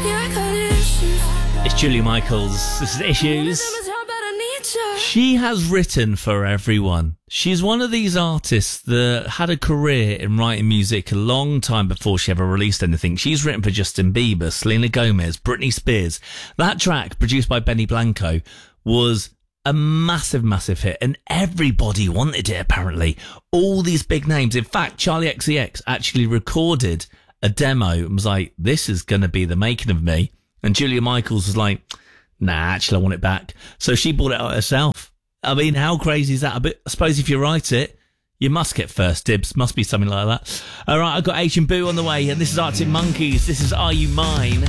It's Julia Michaels. This is Issues. She has written for everyone. She's one of these artists that had a career in writing music a long time before she ever released anything. She's written for Justin Bieber, Selena Gomez, Britney Spears. That track, produced by Benny Blanco, was a massive, massive hit, and everybody wanted it, apparently. All these big names. In fact, Charlie XCX actually recorded a demo and was like, this is going to be the making of me. And Julia Michaels was like, nah, actually, I want it back. So she bought it out herself. I mean, how crazy is that? I suppose if you write it, you must get first dibs. Must be something like that. All right, I've got Asian Boo on the way, and this is Arctic Monkeys. This is Are You Mine?